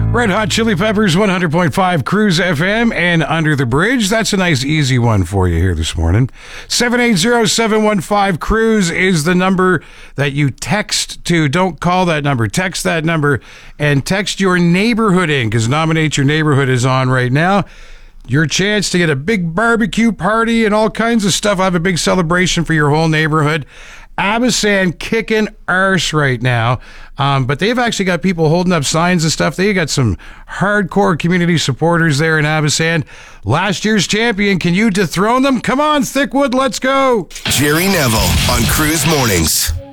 Red Hot Chili Peppers, 100.5 Cruise FM, and Under the Bridge. That's a nice, easy one for you here this morning. 780-715-CRUISE is the number that you text to. Don't call that number. Text that number and text your neighborhood in, because Nominate Your Neighborhood is on right now. Your chance to get a big barbecue party and all kinds of stuff. I have a big celebration for your whole neighborhood. Abasand kicking arse right now, but they've actually got people holding up signs and stuff. They got some hardcore community supporters there in Abasand. Last year's champion, can you dethrone them? Come on, Thickwood, let's go. Jerry Neville on Cruise Mornings.